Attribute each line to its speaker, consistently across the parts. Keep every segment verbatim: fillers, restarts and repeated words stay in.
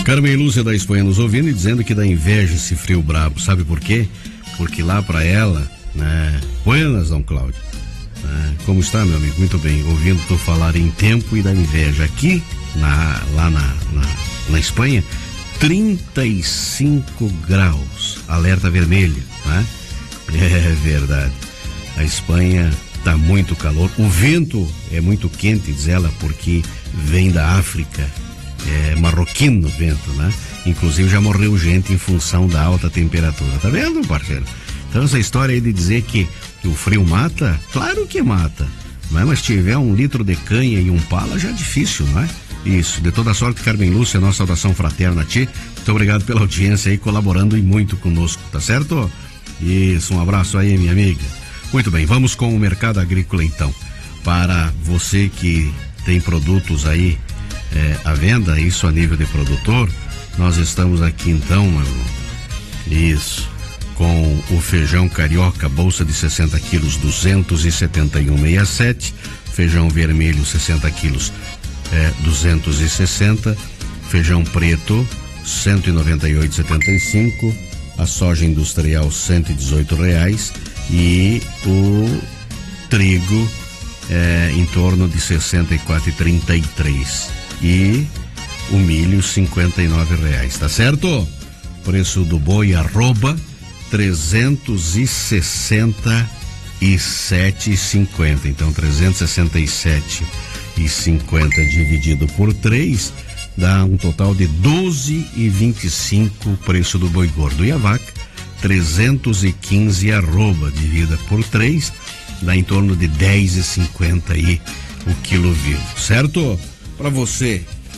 Speaker 1: Carmen Lúcia da Espanha nos ouvindo e dizendo que dá inveja esse frio brabo. Sabe por quê? Porque lá pra ela, né? Buenas, Dom Cláudio. Né? Como está, meu amigo? Muito bem. Ouvindo tu falar em tempo e da inveja. Aqui, na, lá na, na, na Espanha, trinta e cinco graus. Alerta vermelho, né? É verdade. A Espanha tá muito calor. O vento é muito quente, diz ela, porque vem da África. É marroquino o vento, né? Inclusive já morreu gente em função da alta temperatura. Tá vendo, parceiro? Então essa história aí de dizer que, que o frio mata, claro que mata. Não é? Mas se tiver um litro de canha e um pala, já é difícil, não é? Isso. De toda sorte, Carmen Lúcia, nossa saudação fraterna a ti. Muito obrigado pela audiência aí, colaborando e muito conosco, tá certo? Isso, um abraço aí, minha amiga. Muito bem, vamos com o mercado agrícola então. Para você que tem produtos aí É, à venda, isso a nível de produtor, nós estamos aqui então, meu irmão, isso, com o feijão carioca, bolsa de sessenta quilos, duzentos e setenta e um vírgula sessenta e sete, feijão vermelho sessenta quilos, é, duzentos e sessenta, feijão preto cento e noventa e oito vírgula setenta e cinco, a soja industrial cento e dezoito reais e o trigo é, em torno de sessenta e quatro vírgula trinta e três. E o milho cinquenta e nove reais, tá certo? Preço do boi arroba trezentos e sessenta e sete e cinquenta. Então trezentos e sessenta e sete e cinquenta dividido por três dá um total de doze e vinte e cinco o preço do boi gordo. E a vaca trezentos e quinze arroba dividida por três dá em torno de dez e cinquenta aí o quilo vivo, certo? Para você,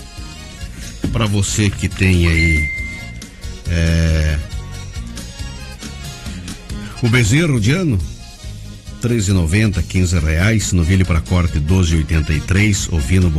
Speaker 1: para você que tem aí é, o bezerro de ano, treze e noventa, quinze reais, novilho para corte doze e oitenta e três, ovino